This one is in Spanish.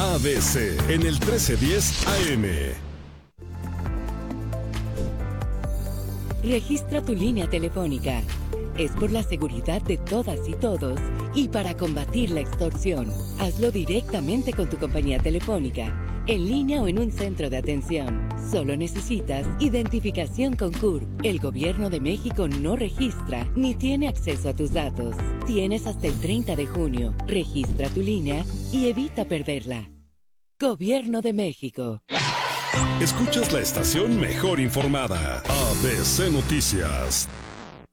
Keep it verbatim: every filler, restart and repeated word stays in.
A B C en el trece diez A M. Registra tu línea telefónica. Es por la seguridad de todas y todos y para combatir la extorsión. Hazlo directamente con tu compañía telefónica, en línea o en un centro de atención. Solo necesitas identificación con C U R. El Gobierno de México no registra ni tiene acceso a tus datos. Tienes hasta el treinta de junio. Registra tu línea y evita perderla. Gobierno de México. Escuchas la estación mejor informada. A B C Noticias.